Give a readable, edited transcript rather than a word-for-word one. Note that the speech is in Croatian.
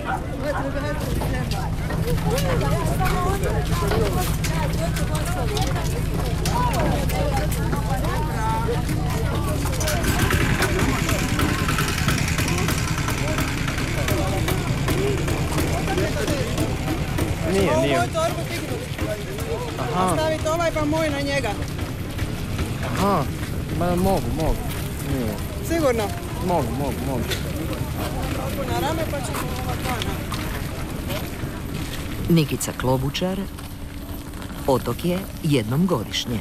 Nije. Moju torbu dignuti. Staviti ovaj pa moj na njega. Aha, ma mogu. Nije. Sigurno? Mogu. Na rame pa ćemo ova pana. Nikica Klobučar, otok je jednom godišnje.